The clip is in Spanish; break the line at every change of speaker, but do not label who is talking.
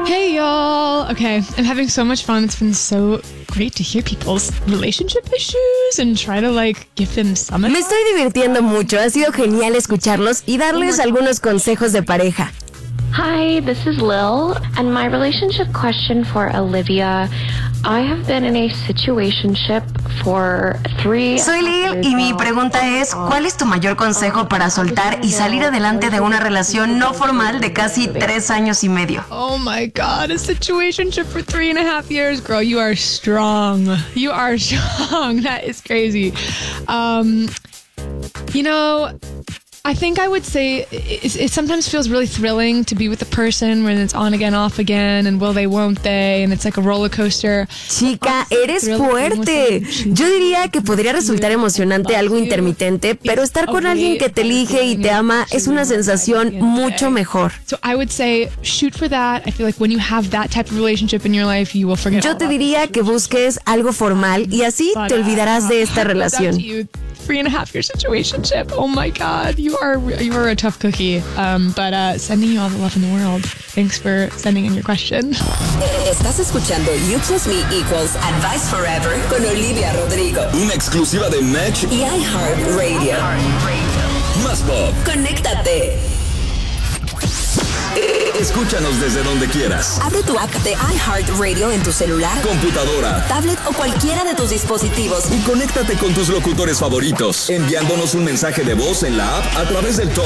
Hey y'all. Okay, I'm having so much fun. It's been so great to hear people's relationship issues and try to give them some
Me estoy divirtiendo mucho. Ha sido genial escucharlos y darles algunos consejos de pareja.
Hi, this is Lil, and my relationship question for Olivia. I have been in a situationship for 3
Soy Lil y mi pregunta es, ¿cuál es tu mayor consejo para soltar y salir adelante de una relación no formal de casi 3 años y medio?
Oh my God, a situationship for 3.5 years. Girl, you are strong. You are strong. That is crazy. I think I would say it sometimes feels really thrilling to be with a person when it's on again, off again, and will they, won't they, and it's like a roller coaster.
Chica, eres fuerte. Yo diría que podría resultar emocionante algo intermitente, pero estar con alguien que te elige y te ama es una sensación mucho mejor.
So I would say shoot for that. I feel like when you have that type of relationship in your life, you will forget.
Yo te diría que busques algo formal y así te olvidarás de esta relación.
3.5 year situationship. Oh my God, you are a tough cookie. But sending you all the love in the world. Thanks for sending in your question.
Estás escuchando You Plus Me Equals Advice Forever con Olivia Rodrigo.
Una exclusiva de Match
y iHeartRadio.
Más pop.
Conéctate.
Escúchanos desde donde quieras.
Abre tu app de iHeartRadio en tu celular,
computadora,
tablet o cualquiera de tus dispositivos.
Y conéctate con tus locutores favoritos, enviándonos un mensaje de voz en la app a través del